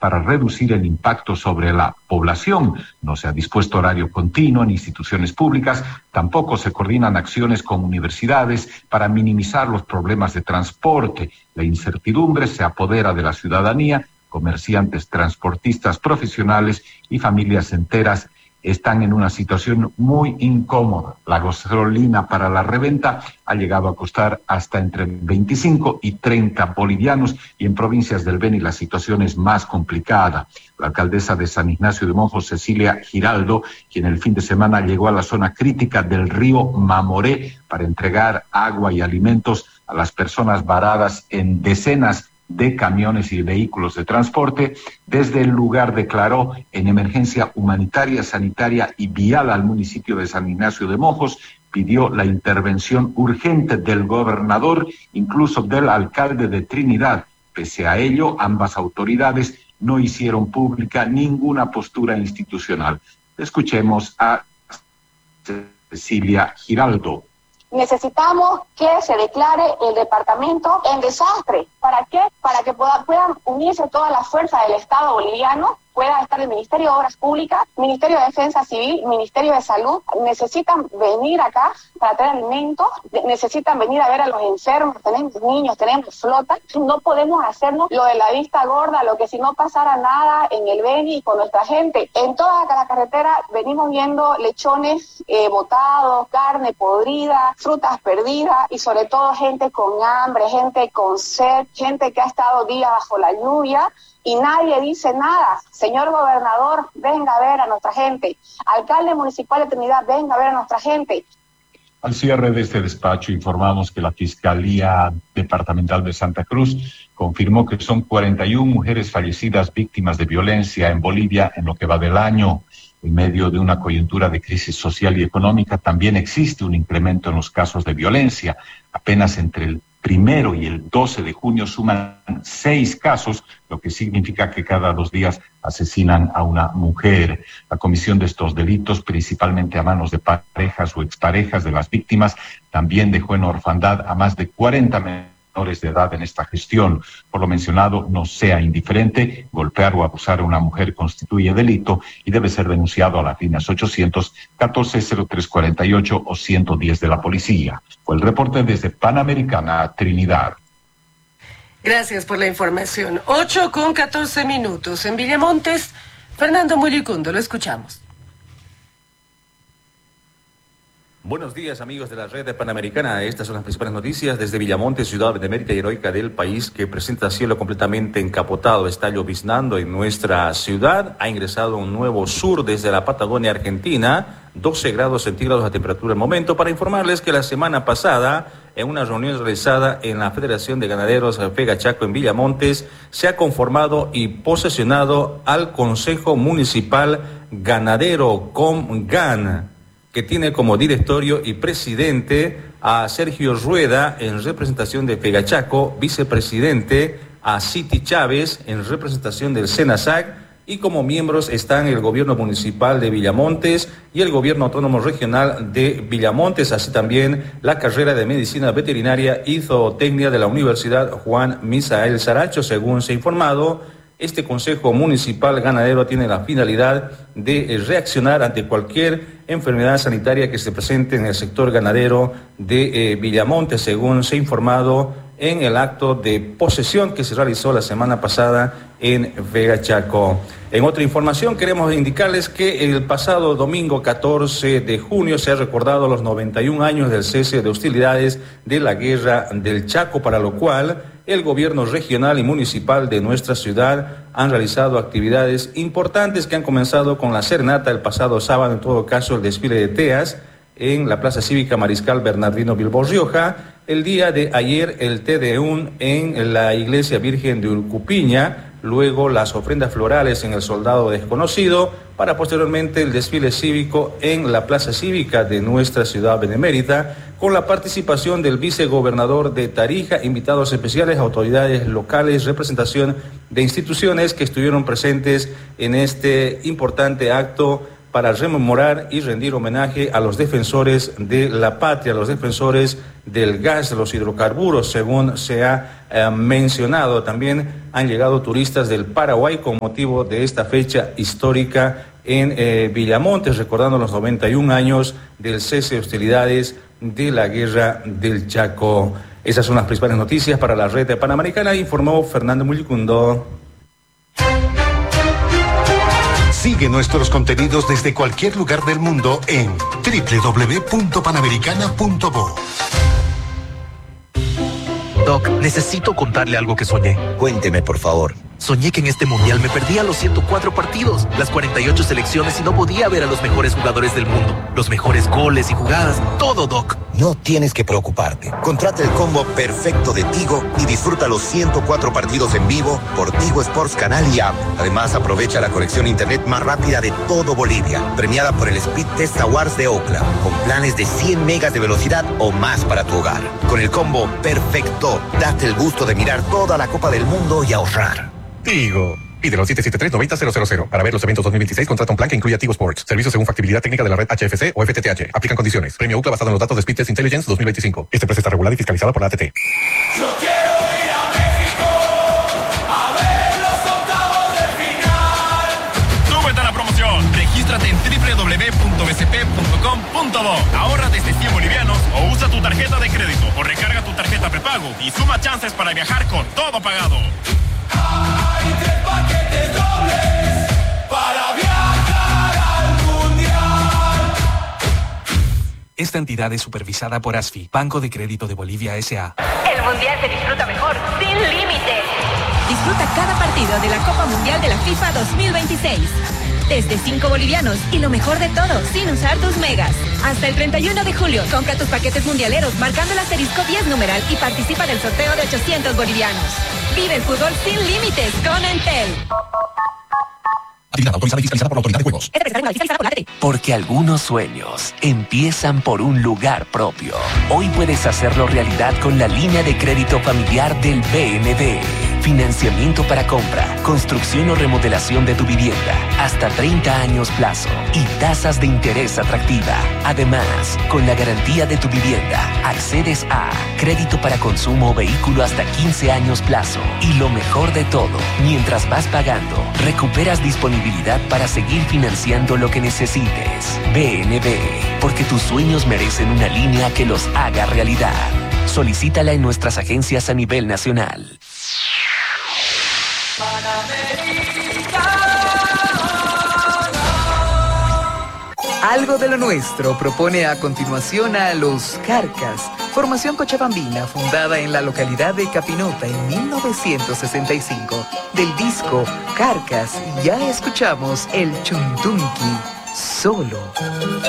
para reducir el impacto sobre la población. No se ha dispuesto horario continuo en instituciones públicas, tampoco se coordinan acciones con universidades para minimizar los problemas de transporte. La incertidumbre se apodera de la ciudadanía, comerciantes, transportistas profesionales y familias enteras están en una situación muy incómoda. La gasolina para la reventa ha llegado a costar hasta entre 25 y 30 bolivianos y en provincias del Beni la situación es más complicada. La alcaldesa de San Ignacio de Monjos, Cecilia Giraldo, quien el fin de semana llegó a la zona crítica del río Mamoré para entregar agua y alimentos a las personas varadas en decenas de camiones y vehículos de transporte, desde el lugar declaró en emergencia humanitaria, sanitaria y vial al municipio de San Ignacio de Monjos, pidió la intervención urgente del gobernador, incluso del alcalde de Trinidad. Pese a ello, ambas autoridades no hicieron pública ninguna postura institucional. Escuchemos a Cecilia Giraldo. Necesitamos que se declare el departamento en desastre. ¿Para qué? Para que puedan unirse todas las fuerzas del Estado boliviano, pueda estar el Ministerio de Obras Públicas, Ministerio de Defensa Civil, Ministerio de Salud. Necesitan venir acá para traer alimentos, necesitan venir a ver a los enfermos, tenemos niños, tenemos flota. No podemos hacernos lo de la vista gorda, lo que si no pasara nada en el Beni y con nuestra gente. En toda la carretera venimos viendo lechones botados, carne podrida, frutas perdidas y sobre todo gente con hambre, gente con sed, gente que ha estado días bajo la lluvia. Y nadie dice nada. Señor gobernador, venga a ver a nuestra gente. Alcalde municipal de Trinidad, venga a ver a nuestra gente. Al cierre de este despacho informamos que la Fiscalía Departamental de Santa Cruz confirmó que son 41 mujeres fallecidas víctimas de violencia en Bolivia en lo que va del año. En medio de una coyuntura de crisis social y económica también existe un incremento en los casos de violencia. Apenas entre el 1 y el 12 de junio suman 6 casos, lo que significa que cada 2 días asesinan a una mujer. La comisión de estos delitos, principalmente a manos de parejas o exparejas de las víctimas, también dejó en orfandad a más de 40 menores de edad en esta gestión. Por lo mencionado, no sea indiferente, golpear o abusar a una mujer constituye delito y debe ser denunciado a las líneas 800-140348 o 110 de la policía. Fue el reporte desde Panamericana, Trinidad. Gracias por la información. 8:14. En Villamontes, Fernando Muricundo, lo escuchamos. Buenos días, amigos de la red Panamericana. Estas son las principales noticias desde Villamontes, ciudad benemérita y heroica del país, que presenta cielo completamente encapotado. Está lloviznando en nuestra ciudad. Ha ingresado un nuevo sur desde la Patagonia Argentina. 12 grados centígrados la temperatura al momento. Para informarles que la semana pasada, en una reunión realizada en la Federación de Ganaderos FEGACHACO en Villamontes, se ha conformado y posesionado al Consejo Municipal Ganadero COMGAN, que tiene como directorio y presidente a Sergio Rueda en representación de FEGACHACO, vicepresidente a Citi Chávez en representación del SENASAC, y como miembros están el gobierno municipal de Villamontes y el gobierno autónomo regional de Villamontes, así también la carrera de medicina veterinaria y zootecnia de la Universidad Juan Misael Saracho. Según se ha informado, este Consejo Municipal Ganadero tiene la finalidad de reaccionar ante cualquier enfermedad sanitaria que se presente en el sector ganadero de Villamontes, según se ha informado en el acto de posesión que se realizó la semana pasada en FEGACHACO. En otra información, queremos indicarles que el pasado domingo 14 de junio se ha recordado los 91 años del cese de hostilidades de la Guerra del Chaco, para lo cual el gobierno regional y municipal de nuestra ciudad han realizado actividades importantes que han comenzado con la serenata el pasado sábado, en todo caso el desfile de teas en la Plaza Cívica Mariscal Bernardino Bilbao Rioja. El día de ayer el Te Deum en la Iglesia Virgen de Urcupiña, luego las ofrendas florales en el Soldado Desconocido, para posteriormente el desfile cívico en la Plaza Cívica de nuestra ciudad benemérita, con la participación del vicegobernador de Tarija, invitados especiales, autoridades locales, representación de instituciones que estuvieron presentes en este importante acto para rememorar y rendir homenaje a los defensores de la patria, a los defensores del gas, de los hidrocarburos, según se ha mencionado. También han llegado turistas del Paraguay con motivo de esta fecha histórica en Villamontes, recordando los 91 años del cese de hostilidades de la Guerra del Chaco. Esas son las principales noticias para la red panamericana, informó Fernando Mullicundo. Sigue nuestros contenidos desde cualquier lugar del mundo en www.panamericana.bo. Doc, necesito contarle algo que soñé. Cuénteme, por favor. Soñé que en este mundial me perdía los 104 partidos, las 48 selecciones y no podía ver a los mejores jugadores del mundo, los mejores goles y jugadas, todo, Doc. No tienes que preocuparte. Contrata el combo perfecto de Tigo y disfruta los 104 partidos en vivo por Tigo Sports Canal y App. Además, aprovecha la conexión a internet más rápida de todo Bolivia, premiada por el Speed Test Awards de Ookla, con planes de 100 megas de velocidad o más para tu hogar. Con el combo perfecto, date el gusto de mirar toda la Copa del Mundo y ahorrar. Tigo. Pídelo al 773-90-000. Para ver los eventos 2026, contrata un plan que incluya Tigo Sports. Servicios según factibilidad técnica de la red HFC o FTTH. Aplican condiciones. Premio UCLA basado en los datos de Speed Test Intelligence 2025. Esta empresa está regulada y fiscalizada por la ATT. Yo quiero ir a México a ver los octavos de final. Súbete a la promoción. Regístrate en www.bcp.com.bo. Ahorra desde 100 bolivianos o usa tu tarjeta de crédito o recarga tu tarjeta prepago y suma chances para viajar con todo pagado. Hay 3 paquetes dobles para viajar al mundial. Esta entidad es supervisada por ASFI, Banco de Crédito de Bolivia S.A. El mundial se disfruta mejor, sin límites. Disfruta cada partido de la Copa Mundial de la FIFA 2026. Desde 5 bolivianos y lo mejor de todo, sin usar tus megas. Hasta el 31 de julio, compra tus paquetes mundialeros marcando el asterisco 10 numeral y participa del sorteo de 800 bolivianos. Vive el fútbol sin límites con Entel. Actividad autorizada y fiscalizada por la Autoridad de Juegos. Porque algunos sueños empiezan por un lugar propio. Hoy puedes hacerlo realidad con la línea de crédito familiar del BND. Financiamiento para compra, construcción o remodelación de tu vivienda, hasta 30 años plazo y tasas de interés atractiva. Además, con la garantía de tu vivienda, accedes a crédito para consumo o vehículo hasta 15 años plazo. Y lo mejor de todo, mientras vas pagando, recuperas disponibilidad para seguir financiando lo que necesites. BNB, porque tus sueños merecen una línea que los haga realidad. Solicítala en nuestras agencias a nivel nacional. Algo de lo nuestro propone a continuación a los Carcas, formación cochabambina fundada en la localidad de Capinota en 1965. Del disco Carcas ya escuchamos el Chuntunqui, Solo.